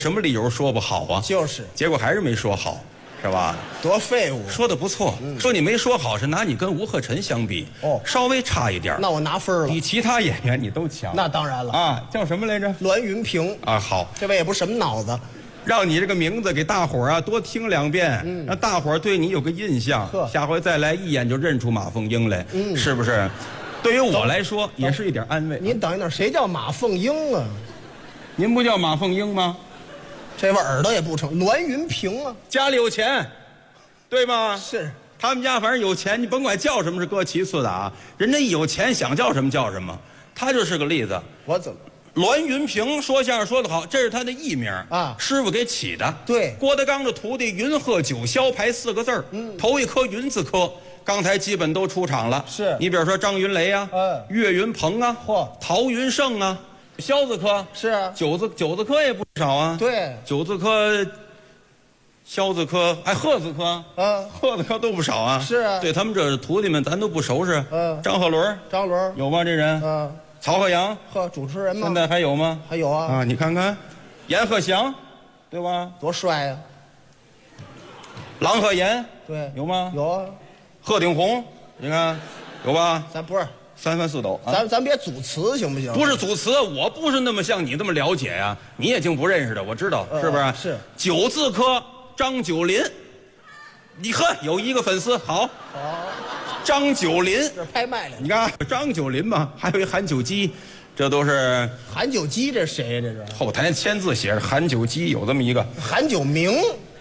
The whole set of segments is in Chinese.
什么理由说不好啊？ 就是， 结果还是没说好，是吧？ 多废物！ 说的不错，说你没说好是拿你跟吴鹤臣相比，稍微差一点。 那我拿分了。 比其他演员你都强。 那当然了啊，叫什么来着？ 栾云平啊，好， 这位也不是什么脑子， 让你这个名字给大伙儿啊多听2遍，让大伙儿对你有个印象。下回再来一眼就认出马凤英来，是不是？对于我来说也是一点安慰。 您等一等，谁叫马凤英啊？ 您不叫马凤英吗？ 这玩意耳朵也不成，栾云平啊， 家里有钱，对吗？ 是， 他们家反正有钱，你甭管叫什么是搁其次的啊。人家一有钱，想叫什么叫什么。他就是个例子。 我怎么？ 栾云平说相声说得好，这是他的艺名啊，师傅给起的。 对， 郭德纲的徒弟云鹤九霄排4个字儿，头一颗云字科，刚才基本都出场了。 是你比如说张云雷啊，岳云鹏啊，陶云胜啊。萧字科是啊， 九字科也不少啊。 对， 九字科、萧字科，哎，鹤字科，鹤字科都不少啊。 是啊， 对他们这徒弟们，咱都不熟识。张鹤伦有吗？这人？曹鹤阳， 主持人吗？ 现在还有吗？ 还有啊。 啊，你看看，阎鹤祥，对吧？ 多帅呀！ 郎鹤炎， 对， 有吗？ 有啊。 鹤顶红，你看，有吧？ 咱不是。3番4抖，咱别组词行不行？ 不是组词，我不是那么像你这么了解呀，你也竟不认识的，我知道，是不是？ 是 9字科张九龄，你呵有一个粉丝，好，张九龄， 这拍卖来了。 你看张九龄嘛，还有一韩九基，这都是韩九基，这谁呀？这是后台签字写着韩九基，有这么一个韩九明。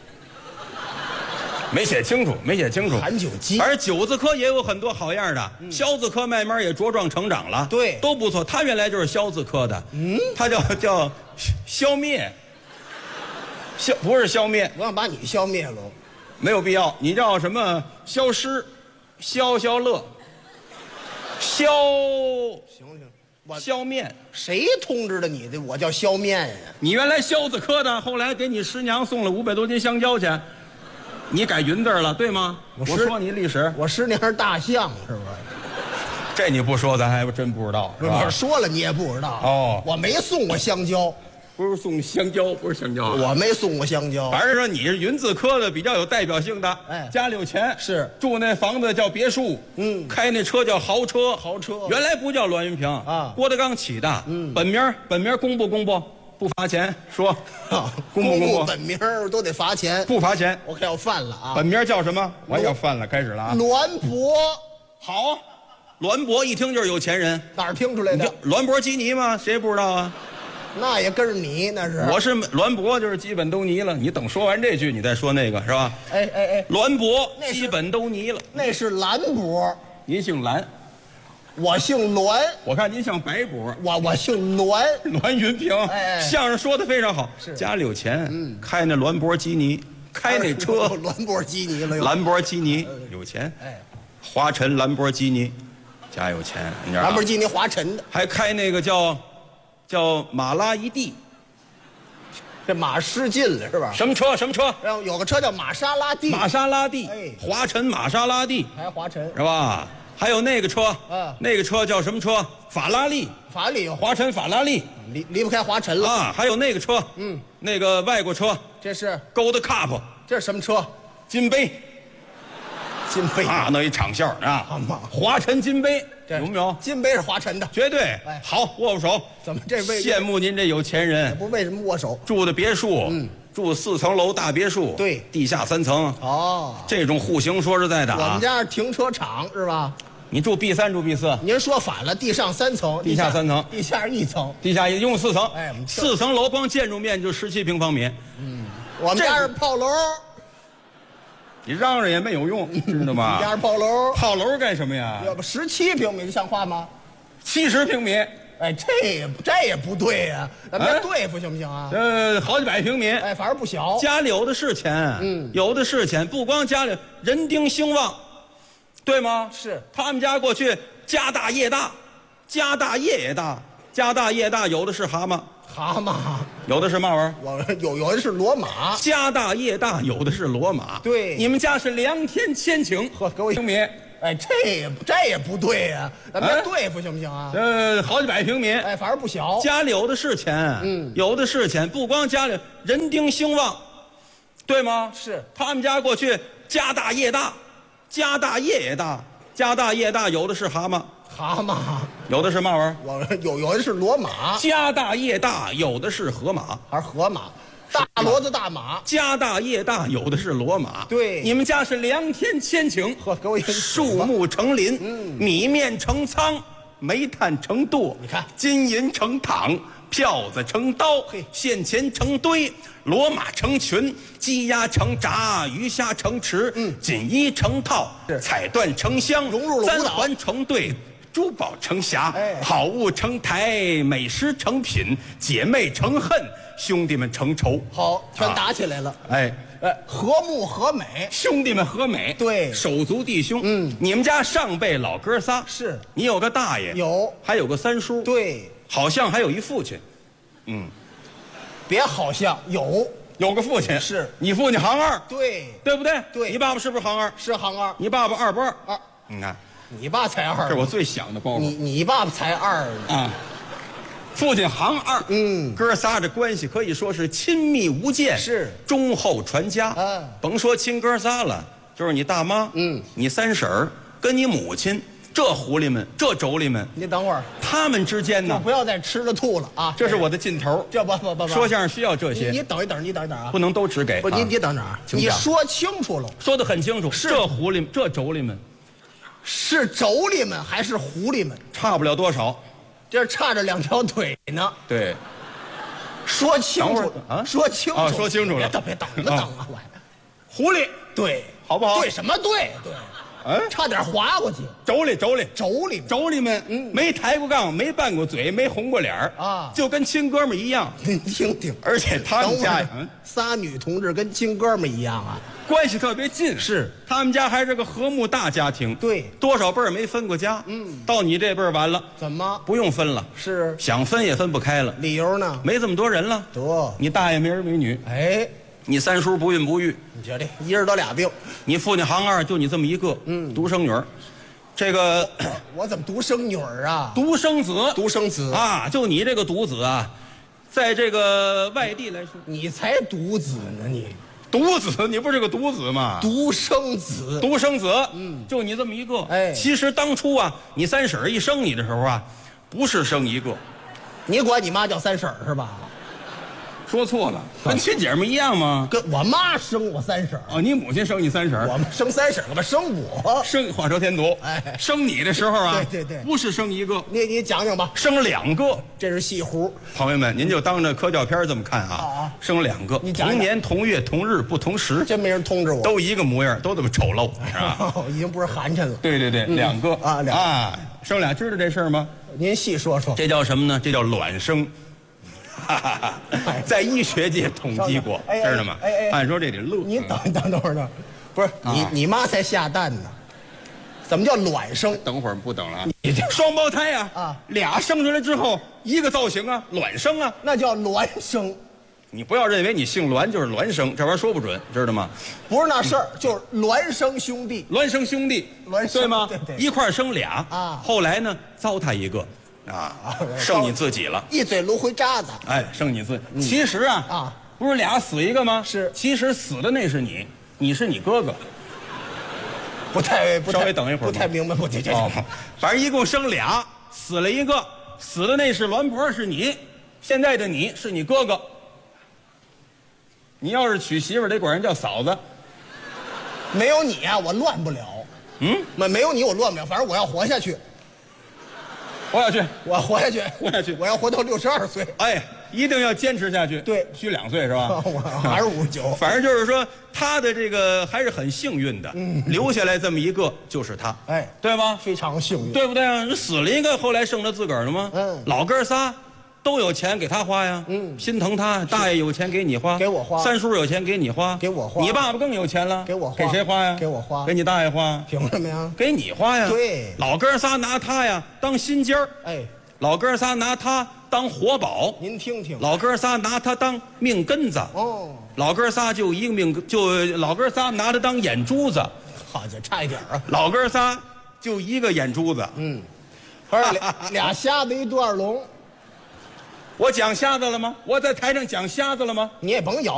没写清楚， 韩九基， 而9字科也有很多好样的，萧字科慢慢也茁壮成长了， 对， 都不错。他原来就是萧字科的，他叫消灭，不是消灭， 我想把你消灭了， 没有必要。你叫什么？消失，消乐，行，消面， 谁通知的你的？我叫消面呀。 你原来萧字科的，后来给你师娘送了500多斤香蕉去。你改云字了，对吗？我说你历史， 我师娘是大象，是不是？ 这你不说，咱还真不知道。 不是说了你也不知道哦。我没送过香蕉， 不是送香蕉，不是香蕉， 我没送过香蕉。 反正说你是云字科的，比较有代表性的。哎，家里有钱， 是住那房子叫别墅，开那车叫豪车。原来不叫栾云平啊，郭德纲起的。本名公布公布。不罚钱，说，公布本名都得罚钱， 不罚钱， 我可要犯了啊！ 本名叫什么？我要犯了，开始了啊！ 栾博， 好，栾博一听就是有钱人， 哪儿听出来的？ 兰博基尼吗？谁不知道啊？ 那也跟着你，那是。 我是栾博，就是基本都泥了。你等说完这句，你再说那个是吧？ 哎， 栾博基本都泥了。 那是兰博， 您姓兰。 我姓栾， 我看您像白果。 我姓栾， 栾云平。相声说的非常好，家里有钱，开那兰博基尼，开那车， 兰博基尼了， 兰博基尼有钱，华晨兰博基尼，家有钱，你知道吗？ 兰博基尼华晨的， 还开那个叫马拉一地， 这马失禁了是吧？ 什么车？ 然后有个车叫玛莎拉蒂，华晨玛莎拉蒂， 还华晨是吧？还有那个车，那个车叫什么车？法拉利有华晨法拉利， 离不开华晨了啊！还有那个车，那个外国车， 这是 Gold Cup， 这是什么车？ 金杯啊，弄一场笑啊！华晨金杯有没有？ 金杯是华晨的， 绝对。好，握握手。 怎么这位？ 羡慕您这有钱人。 不为什么握手？ 住的别墅，住4层楼大别墅， 对， 地下3层。 哦， 这种户型说实在的啊， 我们家是停车场是吧？ 你住 B3住 B4？ 您说反了，地上3层， 地下3层， 地下1层， 地下一共4层。 哎 ，4层楼光建筑面就17平方米。 我们家是炮楼。 你嚷嚷也没有用，知道吗？ 我们家是炮楼。 炮楼干什么呀？ 要不17平米，像话吗 ？70平米。 哎，这也不对呀，咱别对付行不行啊？ 好几百平米。 哎，反正不小。 家里有的是钱，有的是钱，不光家里人丁兴旺。对吗？是他们家过去家大业大，家大业也大，家大业大，有的是蛤蟆，有的是嘛玩意儿？有的是骡马。 家大业大，有的是骡马。 对， 你们家是良田千顷， 给我平米哎，这也不对呀，咱别对付行不行啊？ 好几百平米， 哎，反正不小。 家里有的是钱，有的是钱，不光家里人丁兴旺，对吗？ 是他们家过去家大业大，家大业也大，家大业大，有的是蛤蟆， 蛤蟆， 有的是嘛玩意儿？ 我有的是骡马， 家大业大，有的是河马， 还是河马，大骡子大马。 家大业大，有的是骡马。 对， 你们家是良田千顷， 呵，给我一个树木成林，米面成仓，煤炭成垛， 你看金银成躺，票子成刀，现钱成堆，骡马成群，鸡鸭成闸，鱼虾成池，锦衣成套，彩缎成箱， 融入了舞蹈簪环成对。珠宝成匣， 哎好物成台，美食成品，姐妹成恨，兄弟们成仇。 好，全打起来了。 哎， 和睦和美。 兄弟们和美， 对手足弟兄。你们家上辈老哥仨， 是你有个大爷， 有， 还有个三叔， 对， 好像还有一父亲， 别好像有个父亲， 是你父亲行二， 对， 对不对？ 对你爸爸是不是行二？ 是行二。 你爸爸二不二？ 二， 你看， 你爸才二， 这是我最想的包袱你爸爸才二呢。 啊。父亲行二，哥仨这关系可以说是亲密无间， 是忠厚传家。甭说亲哥仨了，就是你大妈，你三婶儿跟你母亲，这狐狸们，这妯娌们， 你等会儿， 他们之间呢， 不要再吃了吐了啊！ 这是我的劲头。 这不， 说相声需要这些， 你等一等啊！ 不能都只给。 不，你等等啊！你说清楚了， 说得很清楚。这狐狸，这妯娌们， 是妯娌们还是狐狸们？ 差不了多少。 这差着两条腿呢。 对， 说清楚啊！ 说清楚啊！说清楚了。 别等啊！喂， 狐狸， 对， 好不好？ 对什么对？差点划过去。 妯娌们，没抬过杠，没拌过嘴，没红过脸啊， 就跟亲哥们一样。 您听听， 而且他们家仨女同志跟亲哥们一样啊， 关系特别近。 是， 他们家还是个和睦大家庭。 对， 多少辈儿没分过家。到你这辈儿完了， 怎么不用分了？ 是， 想分也分不开了。 理由呢？ 没这么多人了。 得， 你大爷没儿没女。 哎。 你三叔不孕不育， 你瞧这一人得俩病。 你父亲行二，就你这么一个，独生女儿。这个我怎么独生女儿啊？ 独生子， 独生子啊！就你这个独子啊，在这个外地来说， 你才独子呢，你独子，你不是个独子吗？ 独生子， 独生子，就你这么一个。 哎， 其实当初啊，你三婶一生你的时候啊，不是生一个， 你管你妈叫三婶是吧？ 说错了，跟亲姐们一样吗？ 跟我妈生我三婶哦，你母亲生你三婶， 我们生三婶干嘛生我？ 生画蛇添足， 哎， 生你的时候啊， 对， 不是生一个， 你讲讲吧， 生两个， 这是戏胡。 朋友们，您就当着科教片这么看啊，生两个，同年同月同日不同时， 真没人通知我， 都一个模样，都这么丑陋，是吧？ 已经不是寒碜了。 对，两个啊， 啊，生俩，知道这事儿吗？ 您细说说， 这叫什么呢？这叫卵生。在医学界统计过，知道吗？按说这得乐。 你等会儿，不是你妈才下蛋呢，怎么叫卵生？ 等会儿不等了啊！你这双胞胎啊，俩生出来之后一个造型啊，卵生啊， 那叫孪生。 你不要认为你姓栾就是孪生，这玩意儿说不准，知道吗？ 不是那事儿，就是孪生兄弟， 孪生兄弟，对吗？ 对， 一块生俩啊。 后来呢，糟蹋一个。剩你自己了， 一嘴芦荟渣子。 哎，剩你自己。其实啊，不是俩死一个吗？ 是， 其实死的那是你，你是你哥哥。 稍微等一会儿， 不太明白，不这。 反正一共生俩，死了一个，死的那是栾婆，是你，现在的你是你哥哥。你要是娶媳妇得管人叫嫂子。 没有你啊，我乱不了。没有你我乱不了，反正我要活下去。 活下去， 我活下去，我要活到62岁。 哎，一定要坚持下去。 对， 虚2岁是吧？ 我还是59。 反正就是说，他的这个还是很幸运的，留下来这么一个就是他， 哎， 对吗？ 非常幸运， 对不对啊？死了一个，后来剩他自个儿了吗？老哥仨都有钱给他花呀，心疼他。大爷有钱给你花， 给我花； 三叔有钱给你花， 给我花。 你爸爸更有钱了， 给我花。 给谁花呀？ 给我花。 给你大爷花。 凭什么呀？ 给你花呀。 对， 老哥仨拿他呀当心尖儿， 哎。 老哥仨拿他当活宝， 您听听。 老哥仨拿他当命根子， 哦。 老哥仨就一个命，就老哥仨拿他当眼珠子， 好家伙，差一点啊。 老哥仨就一个眼珠子。 不是俩瞎子一对耳聋， 我讲瞎子了吗？我在台上讲瞎子了吗？ 你也甭咬